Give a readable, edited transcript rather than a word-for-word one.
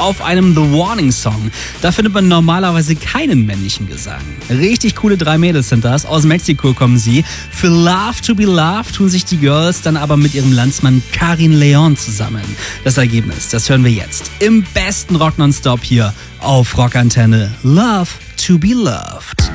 auf einem The Warning Song. Da findet man normalerweise keinen männlichen Gesang. Richtig coole 3 Mädels sind das. Aus Mexiko kommen sie. Für Love to be Loved tun sich die Girls dann aber mit ihrem Landsmann Karin Leon zusammen. Das Ergebnis, das hören wir jetzt im besten Rock Nonstop hier auf Rockantenne. Love to be Loved.